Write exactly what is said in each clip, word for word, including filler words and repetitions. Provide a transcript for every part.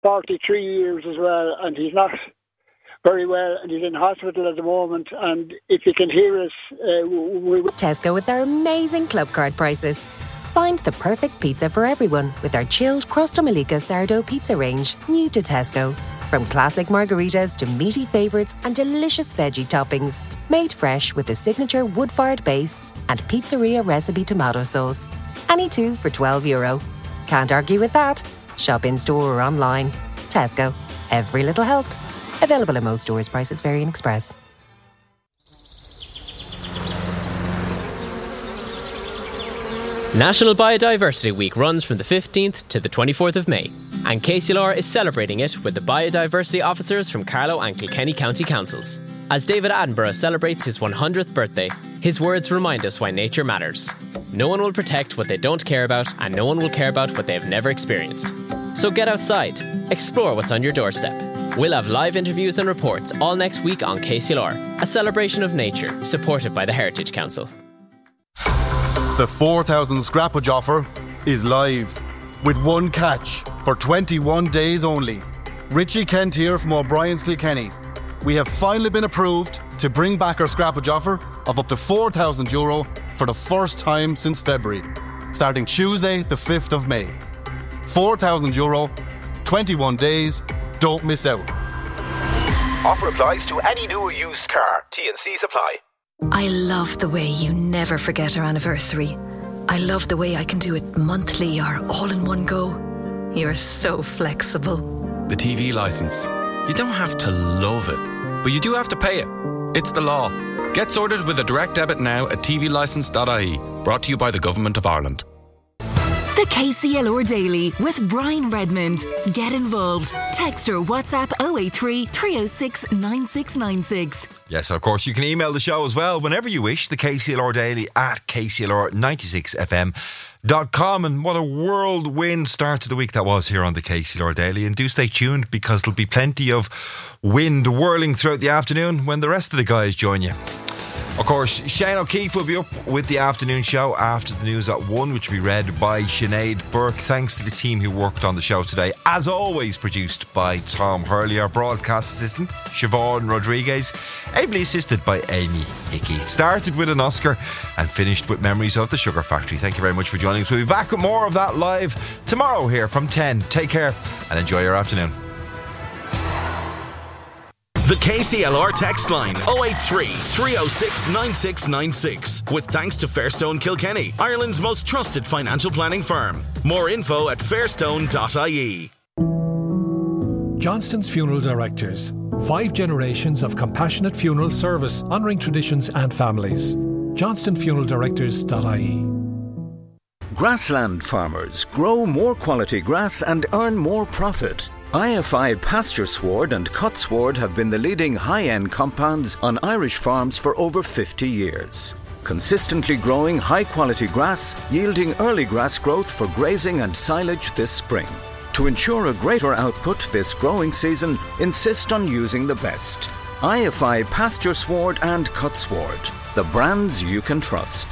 forty-three years as well, and he's not very well, and he's in hospital at the moment. And if you can hear us, uh, we will. Tesco with their amazing club card prices. Find the perfect pizza for everyone with our chilled Crosta Malika sourdough pizza range, new to Tesco. From classic margaritas to meaty favourites and delicious veggie toppings. Made fresh with a signature wood-fired base and pizzeria recipe tomato sauce. Any two for twelve euro. Can't argue with that. Shop in store or online. Tesco. Every little helps. Available in most stores. Prices vary in Express. National Biodiversity Week runs from the fifteenth to the twenty-fourth of May, and K C L R is celebrating it with the biodiversity officers from Carlow and Kilkenny County Councils. As David Attenborough celebrates his one hundredth birthday, his words remind us why nature matters. No one will protect what they don't care about, and no one will care about what they have never experienced. So get outside, explore what's on your doorstep. We'll have live interviews and reports all next week on K C L R, a celebration of nature supported by the Heritage Council. The four thousand scrappage offer is live, with one catch for twenty-one days only. Richie Kent here from O'Brien's Kilkenny. We have finally been approved to bring back our scrappage offer of up to four thousand euro for the first time since February, starting Tuesday the fifth of May. four thousand euro, twenty-one days, don't miss out. Offer applies to any new or used car. T and C's apply. I love the way you never forget our anniversary. I love the way I can do it monthly or all in one go. You're so flexible. The T V licence. You don't have to love it, but you do have to pay it. It's the law. Get sorted with a direct debit now at t v licence dot i e. Brought to you by the Government of Ireland. The K C L R Daily with Brian Redmond. Get involved. Text or WhatsApp oh eight three, three oh six, nine six nine six. Yes, of course, you can email the show as well whenever you wish. The K C L R Daily at k c l r ninety-six f m dot com. And what a whirlwind start to the week that was here on the K C L R Daily. And do stay tuned, because there'll be plenty of wind whirling throughout the afternoon when the rest of the guys join you. Of course, Shane O'Keefe will be up with the afternoon show after the news at one, which will be read by Sinead Burke. Thanks to the team who worked on the show today. As always, produced by Tom Hurley, our broadcast assistant, Siobhan Rodriguez, ably assisted by Amy Hickey. Started with an Oscar and finished with memories of the Sugar Factory. Thank you very much for joining us. We'll be back with more of that live tomorrow here from ten. Take care and enjoy your afternoon. The K C L R text line oh eight three, three oh six, nine six nine six. With thanks to Fairstone Kilkenny, Ireland's most trusted financial planning firm. More info at fairstone dot i e. Johnston's Funeral Directors. Five generations of compassionate funeral service, honouring traditions and families. johnston funeral directors dot i e. Grassland farmers grow more quality grass and earn more profit. I F I Pasture Sward and Cut Sward have been the leading high-end compounds on Irish farms for over fifty years. Consistently growing high-quality grass, yielding early grass growth for grazing and silage this spring. To ensure a greater output this growing season, insist on using the best. I F I Pasture Sward and Cut Sward, the brands you can trust.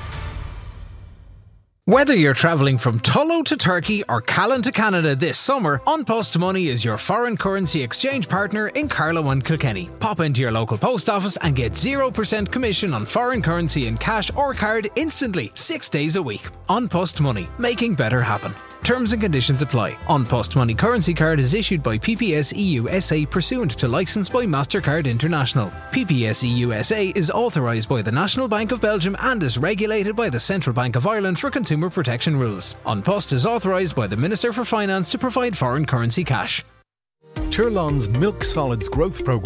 Whether you're travelling from Tullow to Turkey or Callan to Canada this summer, An Post Money is your foreign currency exchange partner in Carlow and Kilkenny. Pop into your local post office and get zero percent commission on foreign currency in cash or card instantly, six days a week. An Post Money, making better happen. Terms and conditions apply. An Post Money currency card is issued by P P S E U S A pursuant to licence by MasterCard International. P P S E U S A is authorised by the National Bank of Belgium and is regulated by the Central Bank of Ireland for consumer protection rules. An Post is authorised by the Minister for Finance to provide foreign currency cash. Turlon's Milk Solids Growth Programme